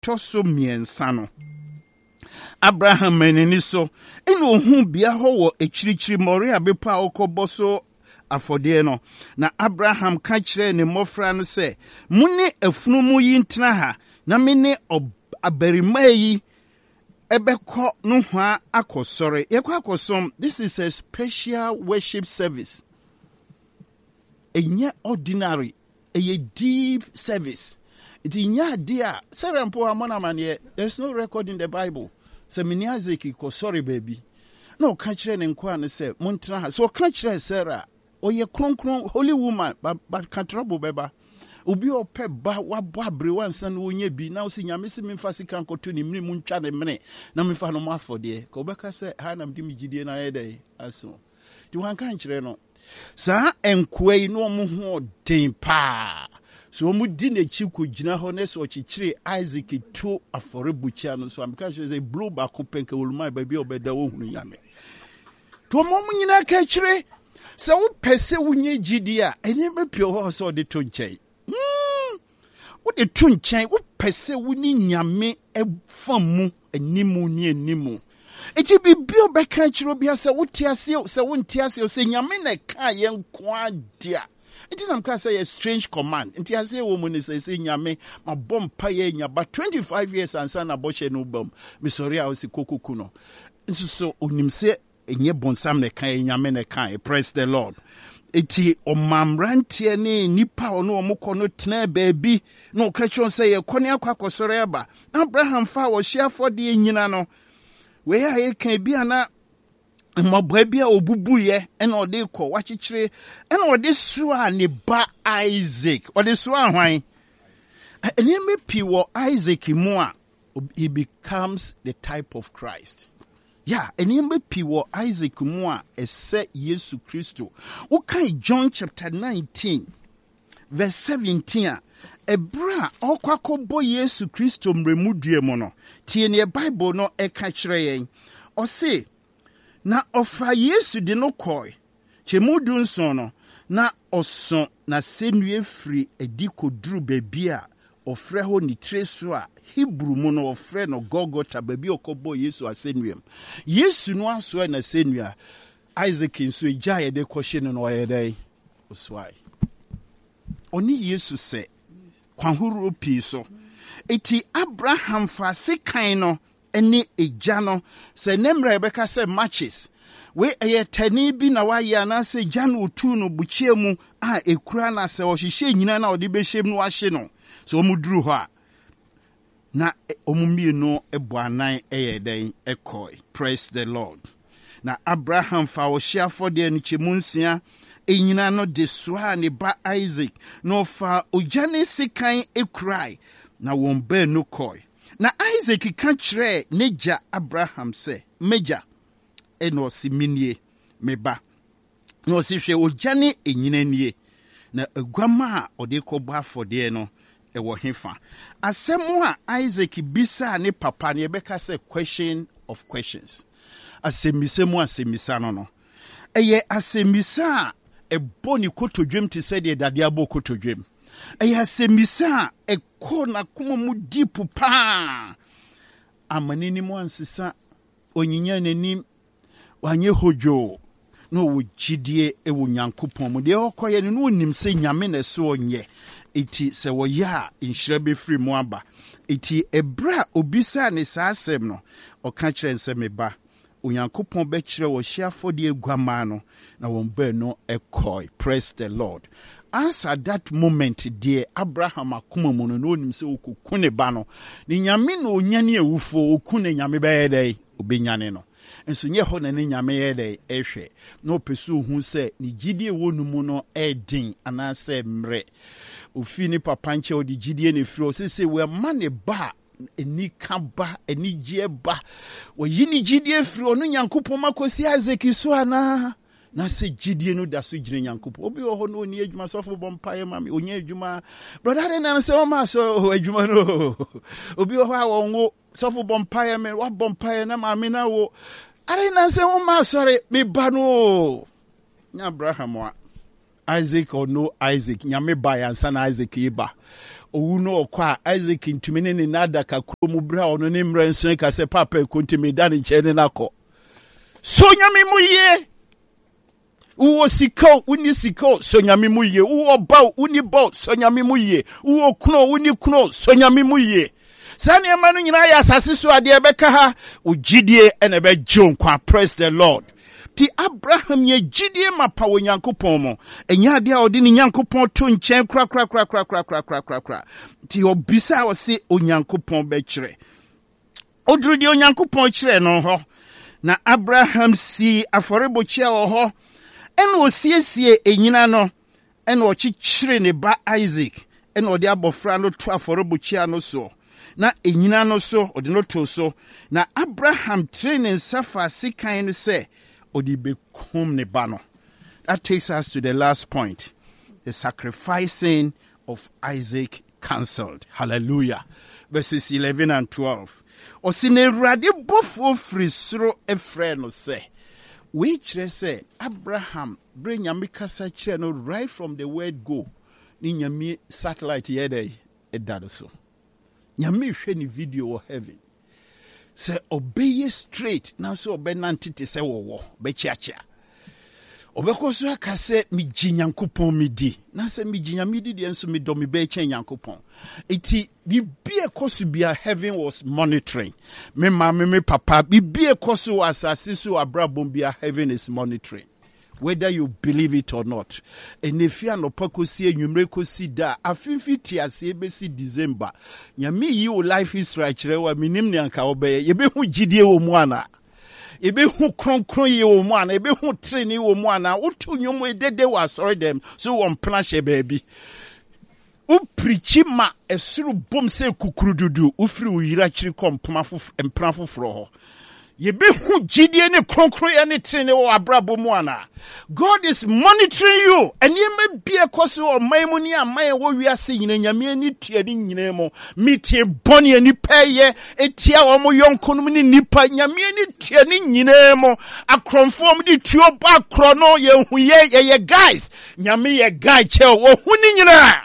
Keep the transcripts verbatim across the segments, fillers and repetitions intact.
ɛtɔ so miɛnsa no Abraham manini so eno ohu bia ho wo ekyirikyiri Moria bepa okɔbɔ so afɔdeɛ no na Abraham ka kyerɛ ne mmɔfra no sɛ mune afunumu yi ntena ha na mene abarima yi ebekɔ no hwa akɔsɔre yɛkɔ akɔsom. This is a special worship service. Enye ordinary, a deep service. It is nya dia. Sarah mpo amana manye. There's no record in the Bible. Se mini Isaac ko sorry baby. No ka kire ne nkwa ne se montena ha. So ka kire Sarah. Oye kronkron holy woman but but ka trouble beba. Obi ope ba wabo abre wansa no onye bi na osi nyame se memfa sika nkoto ni mni muntwa ne mene na memfa no mafode. Ko beka se ha na mdi migidie na yedai aso. Ti wan ka kire no. Sa enkwei no mo ho den pa so mo di na chi ko gina ho na so chichire Isaac to aforebucha no so am ka say blow back penka woluma ba bi obeda wo hunu yame to mo mo nyina ka chire se wo pese wunye gidi a eni mepio ho so de to nchen mm wo de to nchen wo pese wuni nyame efamu animu ni animu. Eti bibio beka chiro bia se wotiase se wontiase se nyame na ka ye nkwa dia. Eti nam ka say a strange command. Ntiase wo mu ne se se nyame mabompa ye nya ba twenty-five years ansa na boshe no bam. Me sorry a osi kokuku no. Nso so onim se enye bonsam na ka ye nyame na ka. Praise the Lord. Eti omamrantie ne nipa ono omukọ no tena baabi no ka chon say ye kone akwa kosore aba. Abraham fa wo hia fode nyina no. We ya kan bia na mabwa bia obubuye ena ode kɔ wachichire ena ode so a ne ba Isaac ode so ahwan eni me pi wo Isaac mu a he becomes the type of Christ. Yeah, eni me pi wo Isaac mu a ese Yesu Kristo. Wo kan John chapter nineteen verse seventeen a Ebra okwakobo Yesu Kristo mremudue mo no tie ne Bible no eka kire yen o se na ofa Yesu de no koi chemudu nso no na oso na senue firi edi koduru baby a ofre ho ni treso a Hebrew mu no ofre no Golgotha baby okobo Yesu asenuem Yesu no aso na senua Isaac nso eja ye de kwhye no no yedai oswai oni Yesu se kwanhuru pi so eti Abraham fa sekan no ene eja no se nemra beka se matches we eye tani bi na wa ya na se jan otu no buchie mu a ekura na se ohihye nyina na odi behyem no ahye no so omuduru ho a na omumie no ebo anan eye den ekoi. Praise the Lord. Na Abraham fa wo hia fode no chemunsia enyina no de soa ne ba Isaac no fa ojane sekan ekrai na won ba no koi. Na Isaac ka kire neja Abraham se meja eno si minie meba no si hwe ojane enyina nie na aguama a ode kɔbɔ afɔde no ɛwɔ hefa asɛm a Isaac bisa ne papa ne bɛka se question of questions asɛmisɛmu asɛmisa no no ɛyɛ asɛmisa ebo ni kotodwem te sɛ de dade abo kotodwem ɛyɛ asɛmisa ɛkɔ na kuma mu deep pa amanini mu ansesa onyinya nanim wanye hojo no wo gidie ewo nyankopɔn mu de ɔkɔyɛ no no nim sɛ nyame na so onye eti sɛ wo ya inhyira be free mu aba eti ebra obisa ne saa asɛm no ɔka kyerɛ nsɛ me ba onyankopɔn bɛkyerɛ wo hyiafode aguama no na wɔn ba no ekoi. Praise the Lord. As at that moment dear Abraham akoma mu no onim sɛ okuku ne ba no ne nyame no onyane awufo oku ne nyame bɛyɛ dɛ obenyane no enso nye ho na ne nyame yɛ dɛ ehwɛ na opesu hu sɛ ne gidie wonu mu no ɛdin anasɛ mre ofi ni papa nche odi gidie ne firi o sese we ma ne ba eni ka ba eni gie ba wo yini gidie firi onu nyankopɔn makosi Isaac so ana na se gidie no da so gire nyankopɔn obi wo ho no oni adwuma sofo bompaye mame onye adwuma brother de na se o ma so adwuma no obi wo ho a wonwo sofo bompaye me wa bompaye na mame na wo are na se o ma sorry me ba no nya Abraham wa Isaac or no Isaac, nyame ba yansa na Isaac iba. Owu no okwa Isaac ntumene ne nada ka kromu bra ono ne mra nso ka se papa kontimi da ne chene nako. So nyame mu ye. Uwo siko uni siko so nyame mu ye. Uwo ba uni ba so nyame mu ye. Uwo kuno uni kuno so nyame mu ye. Sani emanu nyina ya asase so ade ebeka ha ugidie ene be jonkwa. Praise the Lord. Ti Abraham ye gidie mapa wo Nyankopon mo enya ade a odi ni Nyankopon to nchen kra kra kra kra kra kra kra kra kra ti obisa wo se Onyankopon be kire oduru di Onyankopon kire no ho na Abraham si aforebochia wo ho ena osiesie enyina no ena ochichire ne ba Isaac ena odi abofra no to aforebochia no so na enyina no so odi no to so na Abraham training safa sikan no se that takes us to the last point. The sacrificing of Isaac cancelled. Hallelujah. Verses eleven and twelve. Osine radi bofo frisro efreno say. Which say Abraham bring yamikasa cheno right from the word go. Ni nyami satellite yede edado so. Nyami hwe ni video of heaven. Say obey straight now so obey nantite say wo wo be chiachia obeko so aka say mi Nyankopon mi di na say mi mi di de enso mi do mi be chen Nyankopon iti bi bie koso bia heaven was monitoring me ma me me papa bi bie koso asase so abrabom bia heaven is monitoring whether you believe it or not. And if you are no pakosi enyumre si da afinfi ti ase be si December nyame yi o life is right rewa minim ne anka obeye ye be hu gidie wo mu ana ye be hu kronkron ye wo mu ana ye be hu training wo mu ana wotu nyom edede wa sorry them so won plan she baby u preachi ma esuru bom se kukurududu u firi u yira chiri kompama fu empran foforo ho Yebe hu jidie ne kronkron ya ne trene wo abrabo mu ana. God is monitoring you. And ye may be a cause of my money and my wo wiase nyina nyame ani tuade nyina mo. Mitie boni ani peye etia wo mo yonkonom ni nipa nyame ani tuade nyina mo. Akronfo di tuo ba krono ye hu ye ye guys. Nyame ye guy che wo hu ni nyina.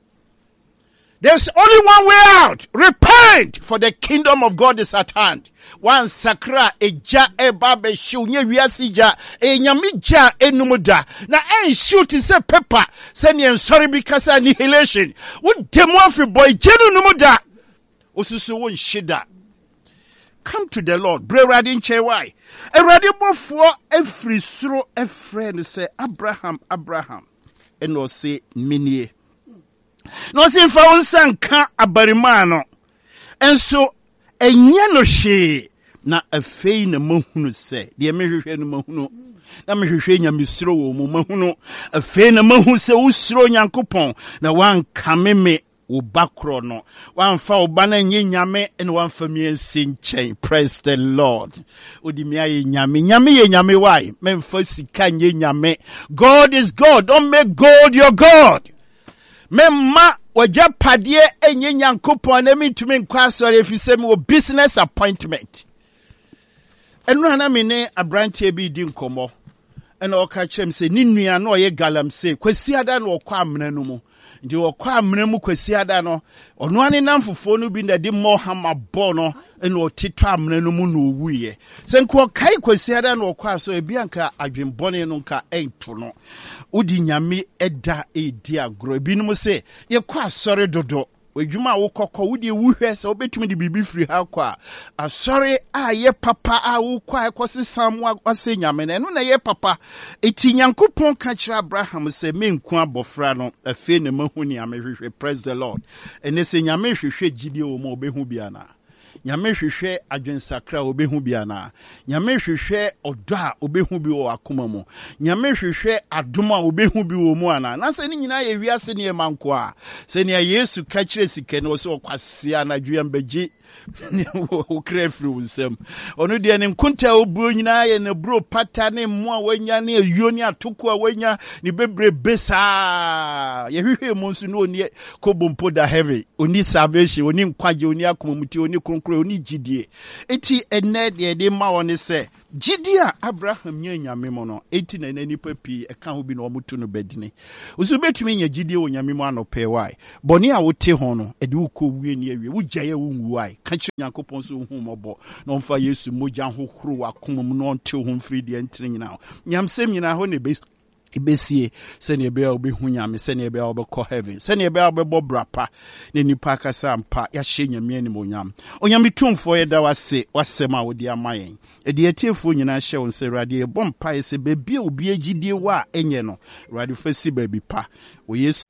There's only one way out. Repent, for the kingdom of God is at hand. One sakra eja eba be shu nye wiasija e nyamija enumuda na en shoot se paper se ni sorry because annihilation. Wo demo afi boy jenu numuda osusu won shida. Come to the Lord. Bre radi nche why? E radi bofo every suro a friend say Abraham Abraham and no say minie. No si fa unsanka abarimano. Enso enye no hwe na afei na mahunu se de mehwehwe no mahunu na mehwehwe nyamesuro wo mu mahunu afei na mahu se usuro Nyankopon na wanka meme wo bakro no wanfa oba na nye nyame ene wanfa mi ensinchen. Praise the Lord. Odi mi aye nyame nyame ye nyame why memfa sika nye nyame. God is God. Don't make God your God. Memma waja padie enye Nyankopon na mi tumi nkwa sori efise mi wo business appointment. Enu na me ne abrantie bi di nkomo. Ena o ka kyerem se ni nua na oye galamse kwasi ada na okwa amena no mu. Ndi okwa amena mu kwasi ada no ono ane namfofo no bi na de mohama bo no ena otito amena no mu na owuye. Se nko kai kwasi ada na okwa so ebi anka adwenbone no nka ento no. Udi nyame eda edi agro ebi no se ye kwa asore dodo wadwuma wo kokko wudi wuhwe se obetumi de bibi free ha kwa asore a ye papa a wo kwa ekosi samwa ase nyame na no na ye papa eti Nyankopon ka kira Abraham se menku abofra no afi na mahuni amehwehwe. Praise the Lord. Ene se nyame hwehwe gidie wo mo obehu bia na nyame hwehwe adwensakra obehu bia na nyame hwehwe odo a obehu bi wo akoma mu nyame hwehwe adoma obehu bi wo mu ana na se ni nyina ye wiase ne manko a se ne Yesu ka kire sike no so kwasia na dwuam bagye o krefri unsem onu de ne nkunta obro nyina ye ne bro pata ne mo a wanya ne ayuo ne atoko a wanya ne bebre besa ye hwehwe mu nso no oni kobompo da heavy oni salvation oni nkwaje oni akomamuti oni kronkron ni gidie eti ene de de ma woni se gidie Abraham nya nyame mo no eti na na nipa pi e ka ho bi na omutu no badine usu betumi nya gidie wo nyame mo anope wai boni a wote ho no e de ukọ wie ni awie wo gyaye wo nwu wai ka chi Nyankopon so hu mobo na omfa Yesu mogya ho horo akom mu no onte ho mfiri de entire nyina nyamsem nyina ho ne be ibesie sene ebe a obehu nyame sene ebe a obekọ heaven sene ebe a obebọ brapa ne nipa kasa mpa ya hye nyame ani monyam onyame tumfo ye da wase wasem a wodi amayen e de atiefo nyina hye won se rade e bom pa se bebia obi agidie wa enye no rade fasi baby pa wo Yesu